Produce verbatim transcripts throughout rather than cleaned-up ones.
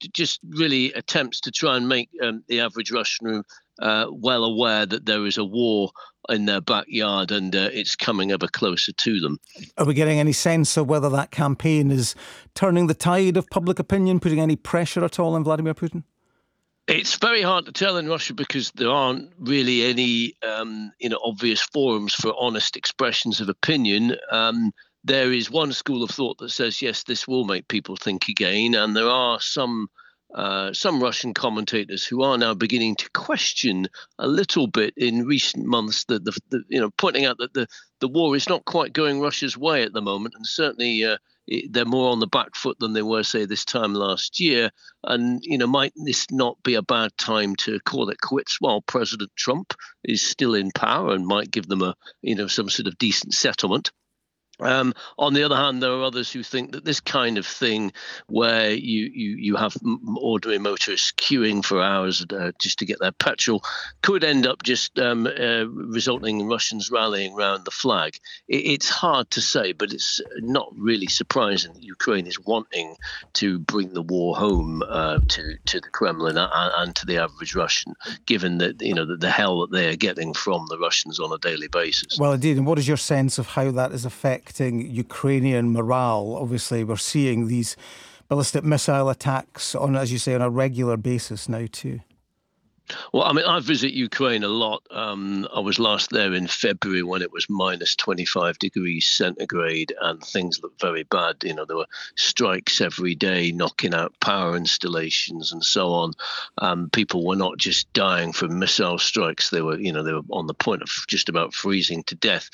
just really attempts to try and make um, the average Russian uh, well aware that there is a war in their backyard and uh, it's coming ever closer to them. Are we getting any sense of whether that campaign is turning the tide of public opinion, putting any pressure at all on Vladimir Putin? It's very hard to tell in Russia because there aren't really any, um, you know, obvious forums for honest expressions of opinion. Um, there is one school of thought that says, yes, this will make people think again. And there are some uh, some Russian commentators who are now beginning to question a little bit in recent months that the, the you know, pointing out that the, the war is not quite going Russia's way at the moment. And certainly uh, they're more on the back foot than they were, say, this time last year. And, you know, might this not be a bad time to call it quits while President Trump is still in power and might give them a, you know, some sort of decent settlement? Um, on the other hand, there are others who think that this kind of thing where you, you, you have ordinary motorists queuing for hours uh, just to get their petrol could end up just um, uh, resulting in Russians rallying around the flag. It, it's hard to say, but it's not really surprising that Ukraine is wanting to bring the war home uh, to, to the Kremlin and, and to the average Russian, given that, you know, the, the hell that they are getting from the Russians on a daily basis. Well, indeed. And what is your sense of how that is affecting Ukrainian morale? Obviously, we're seeing these ballistic missile attacks on, as you say, on a regular basis now too. Well, I mean, I visit Ukraine a lot. Um, I was last there in February when it was minus twenty-five degrees centigrade and things looked very bad. You know, there were strikes every day, knocking out power installations and so on. Um, people were not just dying from missile strikes. They were, you know, they were on the point of just about freezing to death.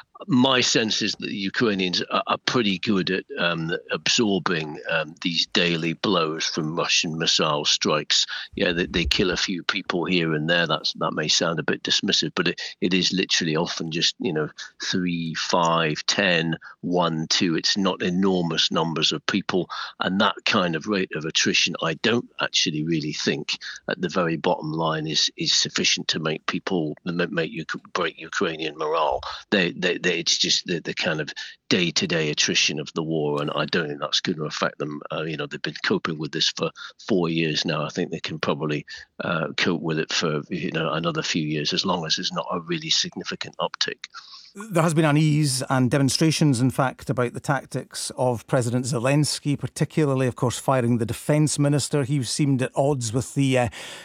My sense is that the Ukrainians are, are pretty good at um, absorbing um, these daily blows from Russian missile strikes. Yeah, they, they kill a few people here and there. That's that may sound a bit dismissive, but it, it is literally often just, you know, three, five, ten, one, two. It's not enormous numbers of people, and that kind of rate of attrition, I don't actually really think at the very bottom line is is sufficient to make people make you break Ukrainian morale. They they, they It's just the, the kind of day-to-day attrition of the war, and I don't think that's going to affect them. Uh, you know, they've been coping with this for four years now. I think they can probably uh, cope with it for, you know, another few years, as long as there's not a really significant uptick. There has been unease and demonstrations, in fact, about the tactics of President Zelensky, particularly, of course, firing the defence minister. He seemed at odds with the uh,